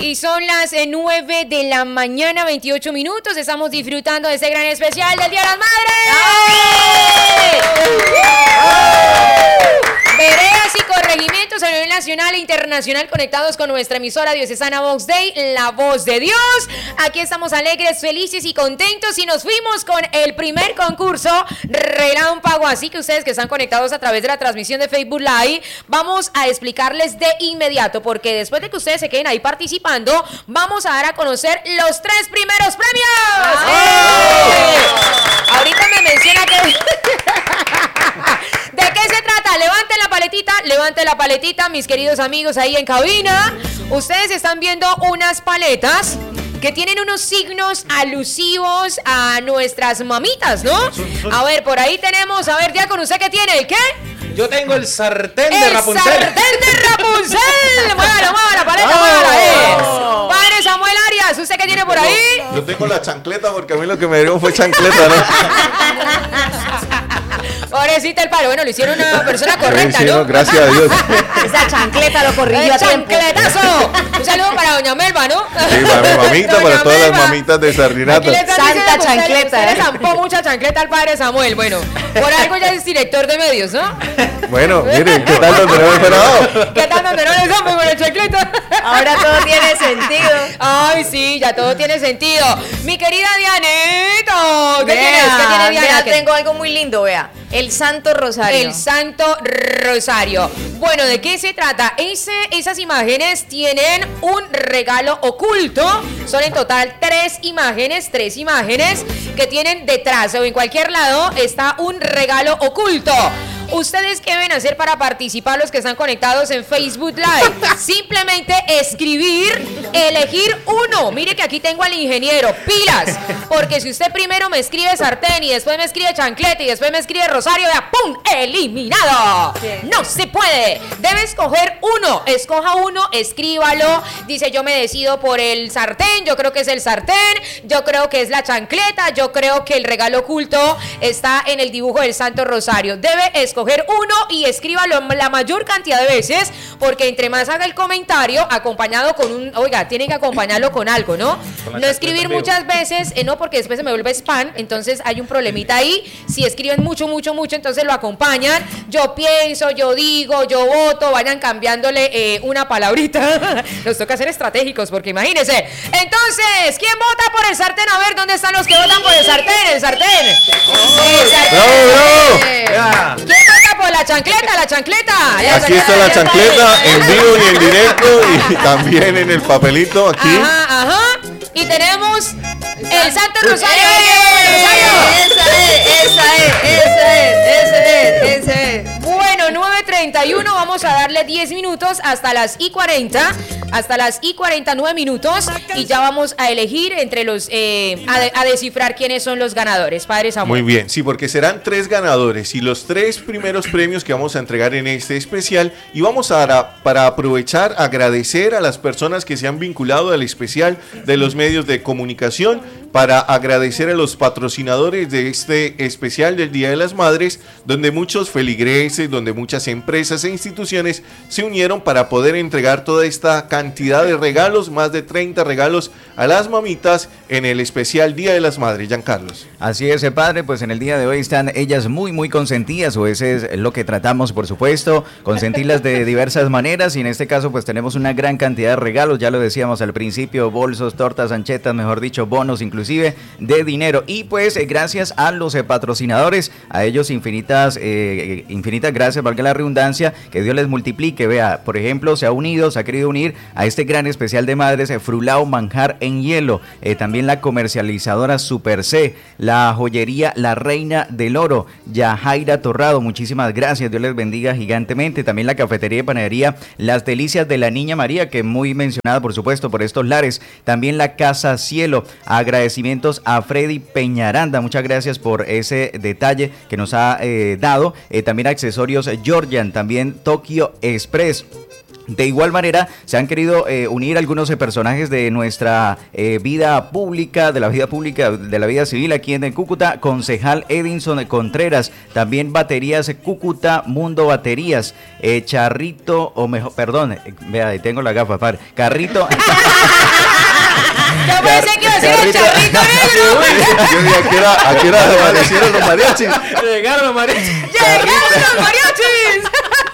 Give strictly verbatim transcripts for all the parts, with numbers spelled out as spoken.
Y son las eh, nueve de la mañana, veintiocho minutos. Estamos disfrutando de este gran especial del Día de las Madres. Veredas y corregimientos a nivel nacional e internacional conectados con nuestra emisora diocesana Vox Day, la voz de Dios. Aquí estamos alegres, felices y contentos y nos fuimos con el primer concurso relámpago. Así que ustedes que están conectados a través de la transmisión de Facebook Live, vamos a explicarles de inmediato, porque después de que ustedes se queden ahí participando, vamos a dar a conocer los tres primeros premios. ¡Eh! Ahorita me menciona que... ¿De qué se trata? Levanten la paletita, levanten la paletita, mis queridos amigos ahí en cabina. Ustedes están viendo unas paletas que tienen unos signos alusivos a nuestras mamitas, ¿no? A ver, por ahí tenemos, a ver, Diácono, ¿usted qué tiene? ¿El qué? Yo tengo el sartén el de Rapunzel. ¡El sartén de Rapunzel! ¡Muévala, muévala la paleta, muévala! ¡Eh! Padre Samuel Arias, ¿usted qué tiene por ahí? Yo tengo la chancleta porque a mí lo que me dieron fue chancleta, ¿no? Pobrecita el palo, bueno, lo hicieron una persona correcta, sí, ¿no? Gracias a Dios. Esa chancleta lo corrigió a tiempo. ¡Chancletazo! Un saludo para doña Melba, ¿no? Sí, para mi mamita, Doña para todas Melba. las mamitas de Sardinata. Santa chancleta, Usted ¿eh? le zampó mucha chancleta al padre Samuel. Bueno, por algo ya es director de medios, ¿no? Bueno, miren, ¿qué tal donde no me esperado? ¿Qué tal donde no le zampen con la chancleta? Ahora todo tiene sentido. Ay, sí, ya todo tiene sentido. Mi querida Dianito, ¿qué Vea, tienes? ¿Qué tiene Diana? vea, ¿Qué- tengo algo muy lindo, vea. El Santo Rosario. El Santo Rosario. Bueno, ¿de qué se trata? Ese, esas imágenes tienen un regalo oculto. Son en total tres imágenes, tres imágenes que tienen detrás o en cualquier lado está un regalo oculto. ¿Ustedes qué deben hacer para participar los que están conectados en Facebook Live? Simplemente escribir, elegir uno. Mire que aquí tengo al ingeniero, pilas. Porque si usted primero me escribe sartén y después me escribe chancleta y después me escribe rosario, vea, ¡pum! ¡Eliminado! Bien. No se puede. Debe escoger uno. Escoja uno, escríbalo. Dice, yo me decido por el sartén, yo creo que es el sartén, yo creo que es la chancleta, yo creo que el regalo oculto está en el dibujo del Santo Rosario. Debe escoger uno y escríbalo la mayor cantidad de veces, porque entre más haga el comentario acompañado con un, oiga, tienen que acompañarlo con algo, ¿no? No escribir muchas veces, eh, no, porque después se me vuelve spam, entonces hay un problemita ahí. Si escriben mucho, mucho, mucho, entonces lo acompañan. Yo pienso, yo digo, yo voto, vayan cambiándole eh, una palabrita. Nos toca ser estratégicos, porque imagínense. Entonces, ¿quién vota por el sartén? A ver, ¿dónde están los que votan por el sartén? El sartén. El sartén. ¡Bravo, bravo! Ya. ¿Quién vota por la chancleta? La chancleta. La Aquí está la chancleta en vivo y en directo y también en el papelito aquí. Ajá, ajá. Y tenemos el Santo Rosario. ¡Eh! ¡El Rosario! Esa es, esa es, esa es, ese es, ese es. Bueno, nueve treinta y uno, vamos a darle diez minutos hasta las y cuarenta, hasta las y cuarenta y nueve minutos y ya vamos a elegir entre los, eh, a, de- a descifrar quiénes son los ganadores, Padre Samuel. Muy bien, sí, porque serán tres ganadores y los tres primeros premios que vamos a entregar en este especial, y vamos a, para, para aprovechar, agradecer a las personas que se han vinculado al especial de los medios de comunicación, para agradecer a los patrocinadores de este especial del Día de las Madres, donde muchos feligreses, donde muchas empresas e instituciones se unieron para poder entregar toda esta cantidad de regalos, más de treinta regalos a las mamitas en el especial Día de las Madres. Giancarlos. Así es, eh, padre, pues en el día de hoy están ellas muy, muy consentidas, o ese es lo que tratamos, por supuesto, consentirlas de diversas maneras, y en este caso pues tenemos una gran cantidad de regalos, ya lo decíamos al principio, bolsos, tortas, anchetas, mejor dicho, bonos, inclusive de dinero, y pues eh, gracias a los eh, patrocinadores, a ellos infinitas, eh, infinitas gracias, valga la redundancia, que Dios les multiplique. Vea, por ejemplo, se ha unido, se ha querido unir a este gran especial de madres, eh, Frulao Manjar en Hielo, eh, también la comercializadora Super C, la joyería La Reina del Oro, Yajaira Torrado, muchísimas gracias, Dios les bendiga gigantemente, también la cafetería y panadería Las Delicias de la Niña María, que muy mencionada por supuesto por estos lares, también la Casa Cielo, agradecimientos a Freddy Peñaranda, muchas gracias por ese detalle que nos ha eh, dado, eh, también accesorios Georgian, también Tokyo Express, De igual manera, se han querido eh, unir algunos eh, personajes de nuestra eh, vida pública, de la vida pública, de la vida civil aquí en Cúcuta. Concejal Edinson Contreras, también Baterías Cúcuta, Mundo Baterías, eh, Charrito, o mejor, perdón, eh, vea, ahí tengo la gafa, par, Carrito. Yo pensé que iba a decir el charrito negro. Yo dije, ¿a qué hora, a qué hora aparecieron los mariachis? Llegaron los mariachis. ¡Llegaron los mariachis!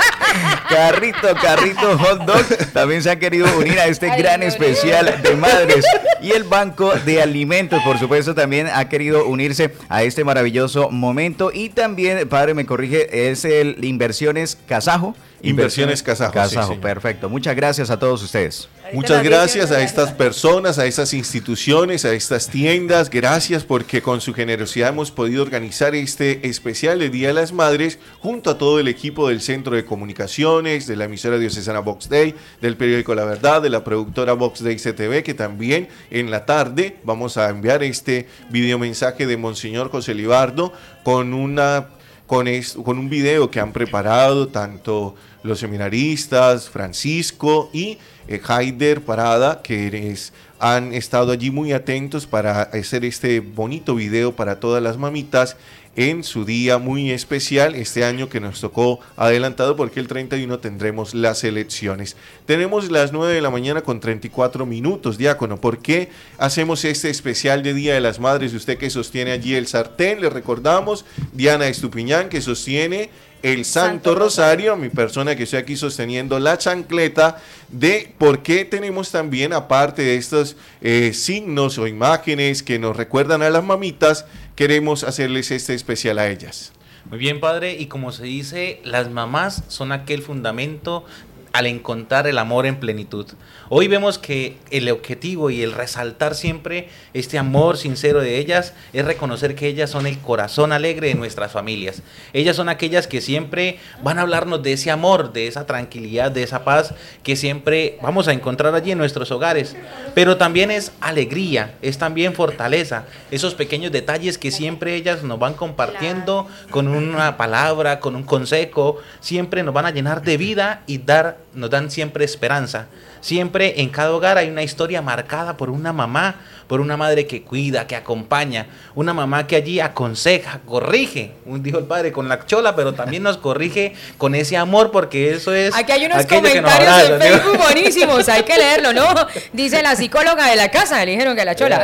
Carrito, Carrito Hot Dog, también se han querido unir a este Ay, gran no, especial de madres. Y el Banco de Alimentos, por supuesto, también ha querido unirse a este maravilloso momento. Y también, padre, me corrige, es el Inversiones Kazajo. Inversiones Kazajo, Kazajo, sí, sí. Perfecto. Muchas gracias a todos ustedes. Muchas gracias a estas personas, a estas instituciones, a estas tiendas. Gracias porque con su generosidad hemos podido organizar este especial de Día de las Madres junto a todo el equipo del Centro de Comunicaciones, de la emisora diocesana Vox Day, del periódico La Verdad, de la productora Vox Day C T V, que también en la tarde vamos a enviar este videomensaje de Monseñor José Libardo con una con, es, con un video que han preparado tanto los seminaristas, Francisco y eh, Haider Parada, que es, han estado allí muy atentos para hacer este bonito video para todas las mamitas en su día muy especial, este año que nos tocó adelantado porque el treinta y uno tendremos las elecciones. Tenemos las nueve de la mañana con treinta y cuatro minutos, diácono. ¿Por qué hacemos este especial de Día de las Madres? Usted que sostiene allí el sartén, le recordamos, Diana Estupiñán que sostiene el Santo, Santo Rosario, mi persona que estoy aquí sosteniendo la chancleta, de por qué tenemos también, aparte de estos eh, signos o imágenes que nos recuerdan a las mamitas, queremos hacerles este especial a ellas. Muy bien, padre, y como se dice, las mamás son aquel fundamento al encontrar el amor en plenitud. Hoy vemos que el objetivo y el resaltar siempre este amor sincero de ellas es reconocer que ellas son el corazón alegre de nuestras familias. Ellas son aquellas que siempre van a hablarnos de ese amor, de esa tranquilidad, de esa paz que siempre vamos a encontrar allí en nuestros hogares. Pero también es alegría, es también fortaleza, esos pequeños detalles que siempre ellas nos van compartiendo con una palabra, con un consejo, siempre nos van a llenar de vida y dar, nos dan siempre esperanza. Siempre en cada hogar hay una historia marcada por una mamá, por una madre que cuida, que acompaña, una mamá que allí aconseja, corrige, dijo el padre, con la chola, pero también nos corrige con ese amor, porque eso es... Aquí hay unos comentarios en Facebook buenísimos, hay que leerlo, ¿no? Dice la psicóloga de la casa, le dijeron que la chola.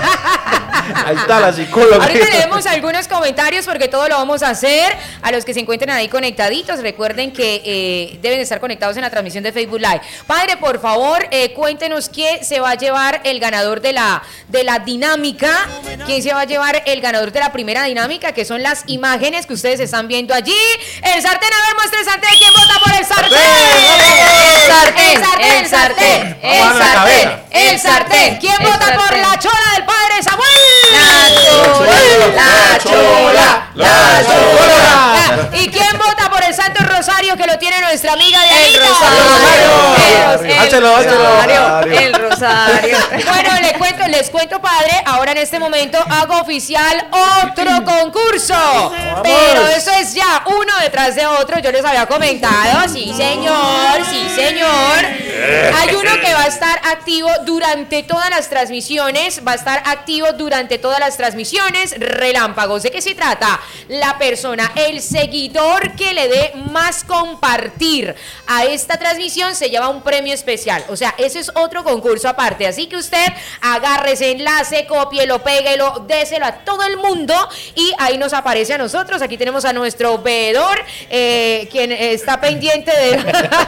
Ahí está la psicóloga. Ahorita leemos algunos comentarios porque todo lo vamos a hacer. A los que se encuentren ahí conectaditos, recuerden que eh, deben estar conectados en la transmisión de Facebook Live. Padre, por favor, eh, cuéntenos quién se va a llevar el ganador de la, de la dinámica, quién se va a llevar el ganador de la primera dinámica, que son las imágenes que ustedes están viendo allí. El sartén, a ver, muestre el sartén. ¿Quién vota por el sartén? El sartén, el sartén, el sartén, el sartén, el sartén. ¿Quién vota por la chola del padre Samuel? La chola, la chola, la chola. ¿Y quién vota por el Santo Rosario que lo tiene nuestra amiga de El Rosario. Háchelo, háchelo. El Rosario. Bueno, les cuento, les cuento, padre, ahora en este momento hago oficial otro concurso. Pero eso es ya uno detrás de otro, yo les había comentado, sí señor, sí señor. Hay uno que va a estar activo durante todas las transmisiones, va a estar activo durante todas las transmisiones, relámpagos. ¿De qué se trata? La persona, el seguidor que le dé más compartir a esta transmisión se lleva un premio especial. O sea, ese es otro concurso aparte. Así que usted agarre ese enlace, cópielo, péguelo, déselo a todo el mundo y ahí nos aparece a nosotros. Aquí tenemos a nuestro veedor, eh, quien está pendiente de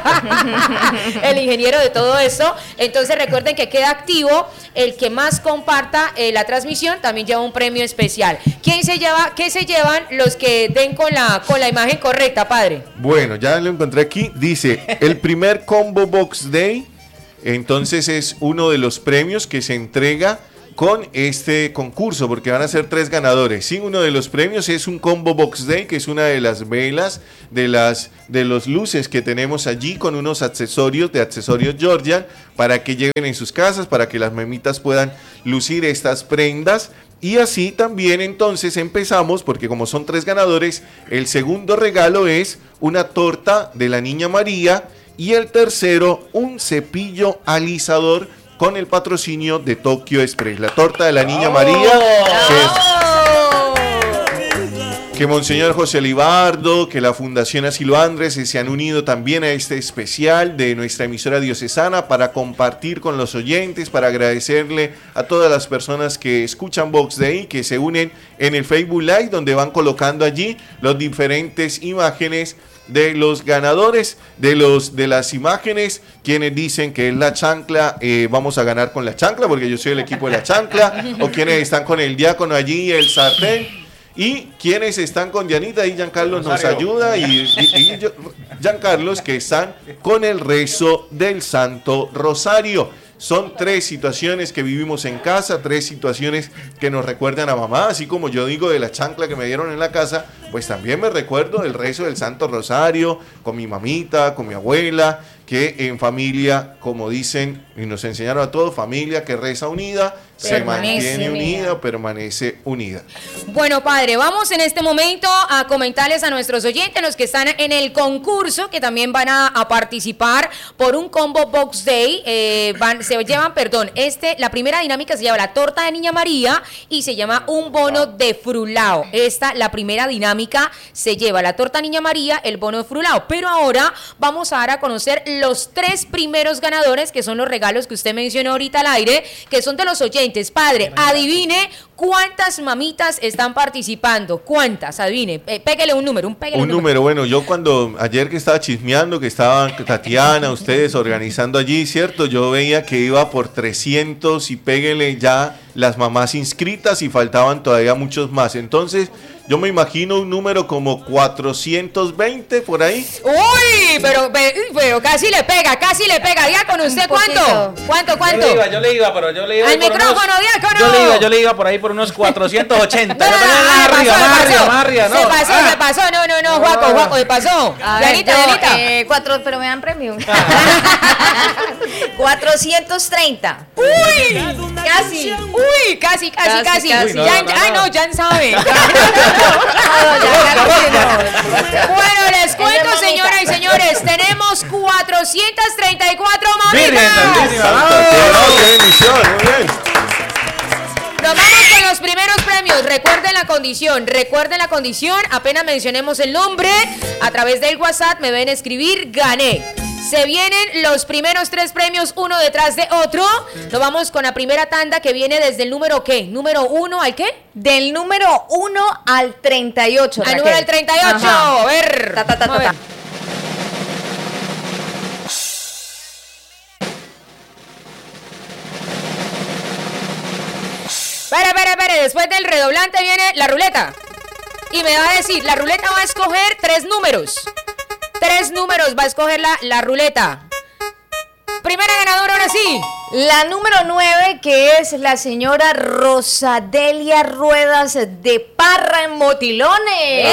el ingeniero de todo eso. Entonces recuerden que queda activo el que más comparta eh, la transmisión, también lleva un premio especial. ¿Quién se lleva? ¿Qué se llevan los que den con la con la imagen correcta, padre? Bueno, ya lo encontré aquí. Dice, el primer Combo Box Day, entonces es uno de los premios que se entrega con este concurso, porque van a ser tres ganadores. Sí, uno de los premios es un Combo Box Day, que es una de las velas, de las de los luces que tenemos allí, con unos accesorios de accesorios Georgian, para que lleguen en sus casas, para que las mamitas puedan lucir estas prendas. Y así también entonces empezamos, porque como son tres ganadores, el segundo regalo es una torta de la Niña María, Y el tercero, un cepillo alisador con el patrocinio de Tokyo Express. La torta de la Niña María, que es que Monseñor José Libardo, que la Fundación Asilo Andrés se han unido también a este especial de nuestra emisora diocesana para compartir con los oyentes, para agradecerle a todas las personas que escuchan Vox Day, que se unen en el Facebook Live, donde van colocando allí las diferentes imágenes de los ganadores, de los de las imágenes, quienes dicen que es la chancla, eh, vamos a ganar con la chancla, porque yo soy el equipo de la chancla, o quienes están con el diácono allí, el sartén. Y quienes están con Dianita y Giancarlos nos ayuda y, y, y yo, Giancarlos que están con el rezo del Santo Rosario. Son tres situaciones que vivimos en casa, tres situaciones que nos recuerdan a mamá, así como yo digo de la chancla que me dieron en la casa, pues también me recuerdo del rezo del Santo Rosario con mi mamita, con mi abuela, que en familia, como dicen y nos enseñaron a todos, familia que reza unida, se mantiene unida, permanece unida. Bueno, padre, vamos en este momento a comentarles a nuestros oyentes, los que están en el concurso, que también van a, a participar por un combo Box Day. Eh, van, se llevan, perdón, este, la primera dinámica se llama la torta de Niña María y se llama un bono de frulao. Esta, la primera dinámica, se lleva la torta Niña María, el bono de frulao. Pero ahora vamos a dar a conocer los tres primeros ganadores, que son los regalos que usted mencionó ahorita al aire, que son de los oyentes. Padre, adivine cuántas mamitas están participando. ¿Cuántas? Adivine. Eh, pégale un número. Un, pégale un número. número. Bueno, yo cuando ayer que estaba chismeando, que estaban Tatiana, ustedes organizando allí, ¿cierto? Yo veía que iba por trescientos y péguele ya las mamás inscritas y faltaban todavía muchos más. Entonces, yo me imagino un número como cuatrocientos veinte por ahí. Uy, pero, pero casi le pega, casi le pega. Diácono, ¿usted cuánto? ¿Cuánto, cuánto? Yo le iba, yo le iba, pero yo le iba. Al micrófono, diácono. Yo le iba, yo le iba por ahí por unos cuatrocientos ochenta. No, no, no, más arriba, más arriba, más arriba, ¿no? Se pasó, ah. se pasó. No, no, no, Juaco, Juaco, se pasó. Dianita, Dianita. Eh, cuatro, pero me dan premio. cuatrocientos treinta. Uy, casi. Uy, casi, casi, casi. casi. Uy, no, Jan, no, no, ah, no. no, Jan sabe. Bueno, les cuento, señoras y señores, tenemos cuatrocientos treinta y cuatro mamitas. ¡Qué bendición! Muy bien. Nos vamos con los primeros premios. Recuerden la condición, recuerden la condición. Apenas mencionemos el nombre, a través del WhatsApp me ven escribir gané. Se vienen los primeros tres premios, uno detrás de otro. Nos vamos con la primera tanda, que viene desde el número ¿qué? ¿Número uno al qué? Del número uno al treinta y ocho. Al número del treinta y ocho. Ajá. A ver. Ta, ta, ta, ta, A ver. ta. Espere, espere, espere. Después del redoblante viene la ruleta. Y me va a decir, la ruleta va a escoger tres números. Tres números va a escoger la, la ruleta. Primera ganadora, ahora sí. La número nueve, que es la señora Rosadelia Ruedas de Parra en Motilones.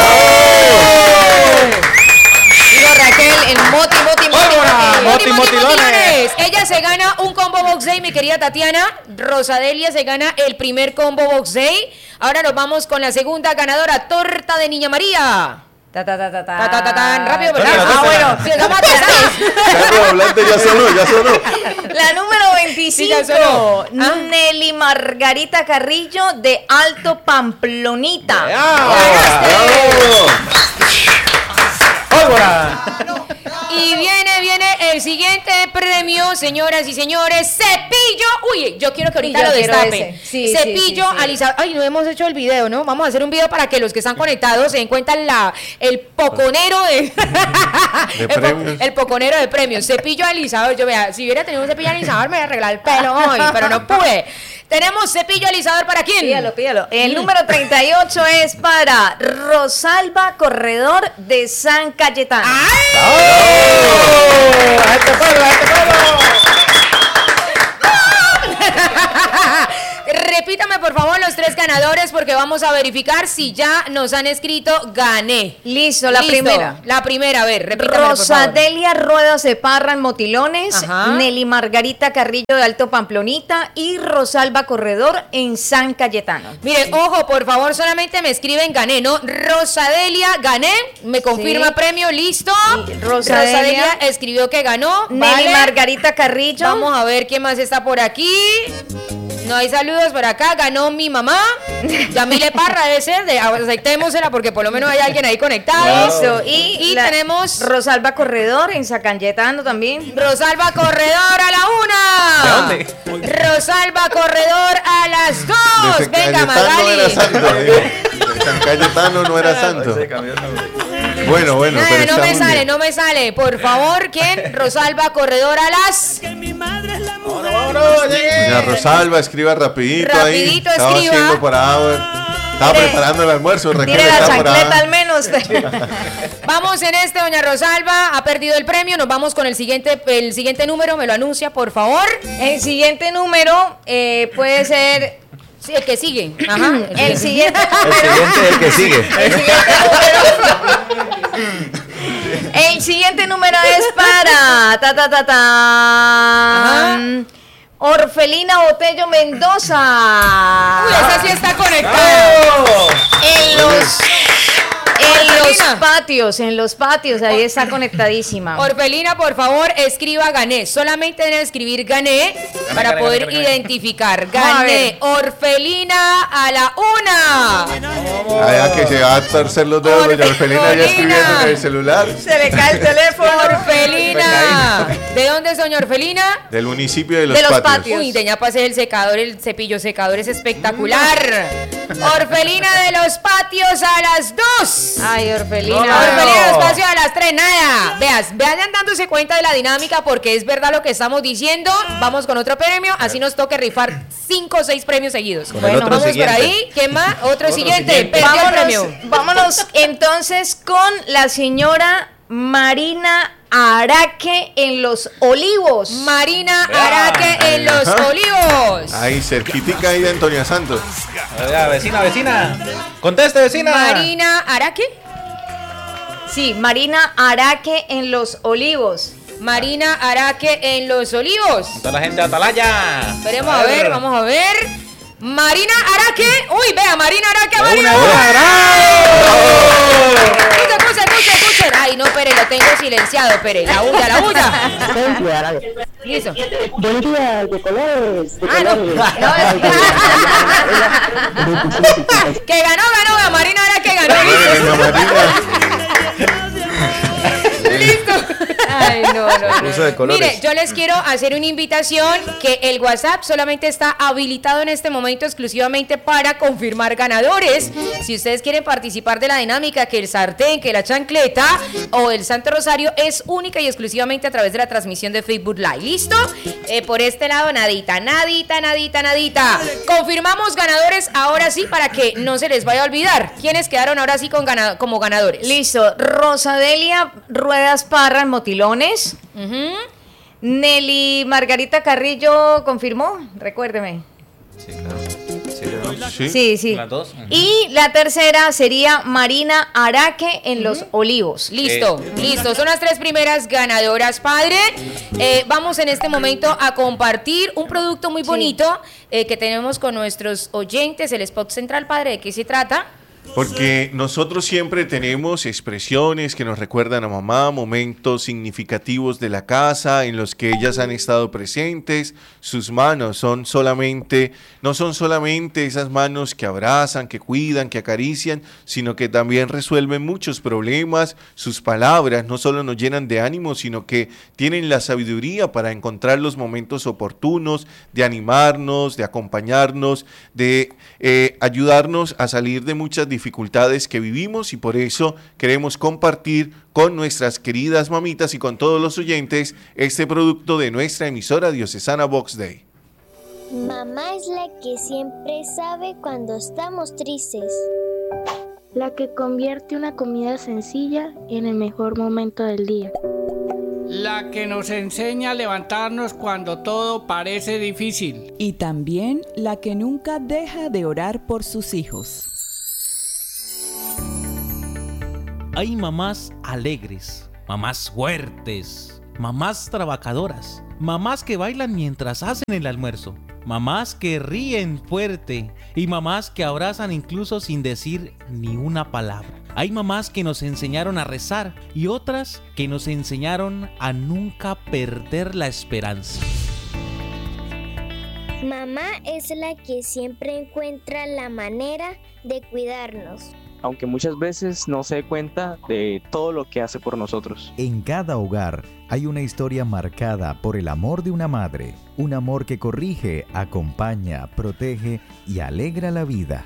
¡Oh! Digo, Raquel, el moti, moti, moti, ¡Hola! moti. Moti, motilones. Ella se gana un combo Box Day, mi querida Tatiana. Rosadelia se gana el primer combo Box Day. Ahora nos vamos con la segunda ganadora, torta de Niña María. Ta, ta, ta, ta, ta. Ta, ta, ta, tan rápido, ¿verdad? Suéltala, Ah, suéltala. bueno, sí, estamos atrasados. Ya redoblante, ya sonó, ya sonó. La número Sí, ya veinticinco, sonó. Ah. Nelly Margarita Carrillo de Alto Pamplonita. ¡Bravo! ¡Pólvora! Y viene, viene el siguiente premio, señoras y señores. Cepillo. Uy, yo quiero que ahorita Sí, yo lo quiero destapen. ese. Sí, sí, Cepillo sí, sí. alisado. Ay, no hemos hecho el video, ¿no? Vamos a hacer un video para que los que están conectados se den cuenta la, el poconero de, De el, po- premios. el poconero de premios. Cepillo alisador. Yo vea, si hubiera tenido un cepillo alisador me iba a arreglar el pelo hoy, pero no pude. Tenemos cepillo alisador para quién. Pídalo, pídalo. El número treinta y ocho es para Rosalba Corredor de San Cayetano. ¡Este pueblo, este pueblo! Repítame por favor los tres ganadores. ganadores porque vamos a verificar si ya nos han escrito gané. Listo, la Listo. primera. La primera, a ver, repítamelo, por favor. Rosadelia Ruedas de Parra en Motilones, Ajá. Nelly Margarita Carrillo de Alto Pamplonita y Rosalba Corredor en San Cayetano. Mire, ojo, por favor, solamente me escriben gané, ¿no? Rosadelia, gané, me confirma Sí. premio, listo. Y Rosadelia. Rosadelia escribió que ganó. Nelly vale. Margarita Carrillo. Vamos a ver quién más está por aquí. No hay saludos por acá, ganó mi mamá. Yamile Parra debe ser, de, aceptémosela porque por lo menos hay alguien ahí conectado. Eso, y, Y la- tenemos Rosalba Corredor en San Cayetano también. Rosalba Corredor a la una. ¿De dónde? Rosalba Corredor a las dos. De Venga, San Cayetano Magali. era santo, digo. De San Cayetano no era santo. Bueno, bueno, Nada, pero no me estamos sale, bien. no me sale. Por favor, ¿quién? Rosalba Corredor a las. Doña Rosalba, escriba rapidito, ahí. Rapidito, Estaba escriba. haciendo para... Estaba Tire- preparando el almuerzo, Raquel Tire la está por chancleta ahí. al menos. Vamos en este, doña Rosalba. Ha perdido el premio. Nos vamos con el siguiente, el siguiente número. Me lo anuncia, por favor. El siguiente número eh, puede ser Sí, el que sigue. Ajá. el siguiente El siguiente es el que sigue. El siguiente número. El siguiente número es para ta ta ta ta. Orfelina Botello Mendoza. Uy, esa sí está conectada. En los en los Orfelina. patios, en los patios, ahí está conectadísima. Orfelina, por favor, escriba gané. Solamente deben escribir gané para gané, poder gané, gané, gané. identificar. Vamos a Gané. Orfelina a la una. Allá que se va a torcer los dedos, doña Orfelina ya escribiendo en el celular. Se le cae el teléfono. Orfelina. ¿De dónde es doña Orfelina? Del municipio de Los, De los Patios. Patios. Uy, ya pasé el secador, el cepillo secador es espectacular. Orfelina de los patios a las dos. Ay, Orfelina. Orfelina de los patios a las tres, nada. Veas, vayan dándose cuenta de la dinámica porque es verdad lo que estamos diciendo. Vamos con otro premio, así nos toque rifar cinco o seis premios seguidos. Con el Bueno, otro vamos siguiente. por ahí. ¿Qué más? Otro, siguiente. siguiente. Perdió el Vámonos, premio. vámonos entonces con la señora Marina Araque en Los Olivos. Marina Araque en los Ajá. Olivos. Ahí, cerquitica ahí de Antonia Santos. Oiga, vecina, vecina. Conteste, vecina. Marina Araque. Sí, Marina Araque en Los Olivos. Marina Araque en los Olivos. Toda la gente de Atalaya. Esperemos a ver, vamos a ver. Marina Araque. Uy, vea, Marina Araque, Marina una, Araque. Escuchen, escuchen, escuchen, escuchen. Ay, no, Pere, lo tengo silenciado, Pere. La bulla, la bulla. Listo. Buen día, de colores, de Ah, no. colores. Que ganó, ganó, vea, Marina Araque ganó. Doña Listo. Marina. Listo. Ay, no, no, no. Uso de colores. Mire, yo les quiero hacer una invitación que el WhatsApp solamente está habilitado en este momento exclusivamente para confirmar ganadores. Si ustedes quieren participar de la dinámica, que el sartén, que la chancleta o el Santo Rosario es única y exclusivamente a través de la transmisión de Facebook Live. ¿Listo? Eh, por este lado, nadita, nadita, nadita, nadita. Confirmamos ganadores ahora sí para que no se les vaya a olvidar. ¿Quiénes quedaron ahora sí con gana- como ganadores? Listo. Rosadelia Ruedas Parra en Motilones. Ujú. Nelly Margarita Carrillo confirmó, recuérdeme. Sí, claro. Sí, yo no. Sí. Sí, sí. Las dos. Ujú. Y la tercera sería Marina Araque en Los Olivos. Listo, listo. Son las tres primeras ganadoras, padre. Eh, vamos en este momento a compartir un producto muy bonito eh, que tenemos con nuestros oyentes, el spot central, padre. ¿De qué se trata? Porque nosotros siempre tenemos expresiones que nos recuerdan a mamá, momentos significativos de la casa en los que ellas han estado presentes. Sus manos son solamente, no son solamente esas manos que abrazan, que cuidan, que acarician, sino que también resuelven muchos problemas. Sus palabras no solo nos llenan de ánimo, sino que tienen la sabiduría para encontrar los momentos oportunos, de animarnos, de acompañarnos, de eh, ayudarnos a salir de muchas dificultades que vivimos, y por eso queremos compartir con nuestras queridas mamitas y con todos los oyentes este producto de nuestra emisora diocesana Vox Day. Mamá es la que siempre sabe cuando estamos tristes. La que convierte una comida sencilla en el mejor momento del día. La que nos enseña a levantarnos cuando todo parece difícil. Y también la que nunca deja de orar por sus hijos. Hay mamás alegres, mamás fuertes, mamás trabajadoras, mamás que bailan mientras hacen el almuerzo, mamás que ríen fuerte y mamás que abrazan incluso sin decir ni una palabra. Hay mamás que nos enseñaron a rezar y otras que nos enseñaron a nunca perder la esperanza. Mamá es la que siempre encuentra la manera de cuidarnos. Aunque muchas veces no se dé cuenta de todo lo que hace por nosotros. En cada hogar hay una historia marcada por el amor de una madre, un amor que corrige, acompaña, protege y alegra la vida.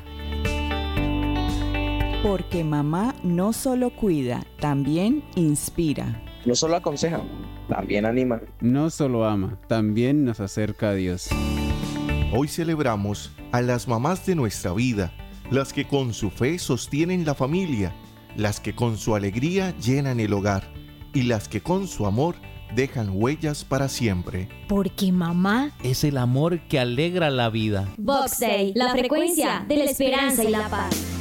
Porque mamá no solo cuida, también inspira. No solo aconseja, también anima. No solo ama, también nos acerca a Dios. Hoy celebramos a las mamás de nuestra vida, las que con su fe sostienen la familia, las que con su alegría llenan el hogar y las que con su amor dejan huellas para siempre. Porque mamá es el amor que alegra la vida. Vox Day, la frecuencia de la esperanza y la paz.